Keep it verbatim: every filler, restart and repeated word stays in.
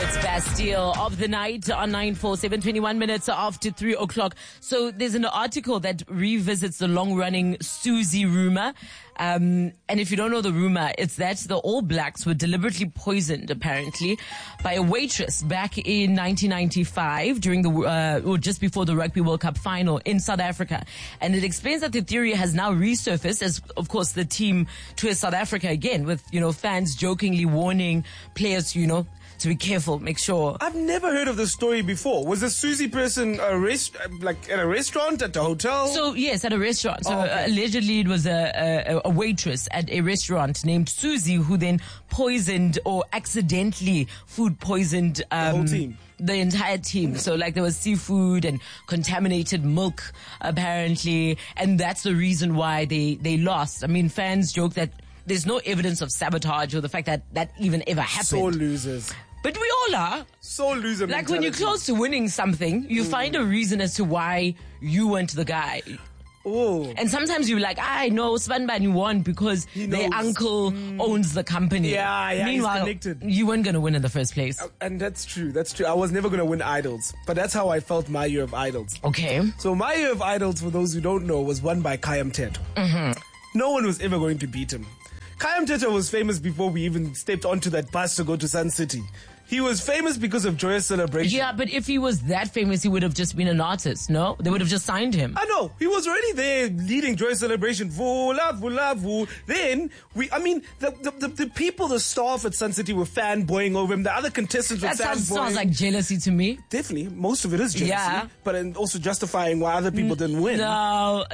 It's Bastille of the night on nine four seven, twenty-one minutes after three o'clock. So there's an article that revisits the long-running Susie rumor. Um, and if you don't know the rumor, it's that the All Blacks were deliberately poisoned, apparently, by a waitress back in nineteen ninety-five during the, uh, or just before the Rugby World Cup final in South Africa. And it explains that the theory has now resurfaced as, of course, the team tours South Africa again with, you know, fans jokingly warning players, you know, to be careful, make sure. I've never heard of this story before. Was the Susie person a rest, like at a restaurant, at a hotel? So, yes, at a restaurant. So, oh, okay. uh, allegedly it was a, a, a waitress at a restaurant named Susie who then poisoned or accidentally food poisoned um, the whole team. The entire team. So like there was seafood and contaminated milk apparently, and that's the reason why they, they lost. I mean, fans joke that there's no evidence of sabotage or the fact that that even ever happened. So losers. But we all are. So loser Like when you're close to winning something, you mm. find a reason as to why you weren't the guy. Oh. And sometimes you're like, I know Spanbani won because their uncle mm. owns the company. Yeah, yeah, Meanwhile, he's connected. You weren't going to win in the first place. Uh, and that's true, that's true. I was never going to win Idols. But that's how I felt my year of Idols. Okay. So my year of Idols, for those who don't know, was won by Kayam Teto. Mm-hmm. No one was ever going to beat him. Kayam Teto was famous before we even stepped onto that bus to go to Sun City. He was famous because of Joyous Celebration. Yeah, but if he was that famous, he would have just been an artist, no? They would have just signed him. I know. He was already there leading Joyous Celebration. Vula, vula, vula. Then, we, I mean, the, the, the, the people, the staff at Sun City were fanboying over him. The other contestants were fanboying. That sounds, sounds like jealousy to me. Definitely. Most of it is jealousy. Yeah. But also justifying why other people didn't win. No.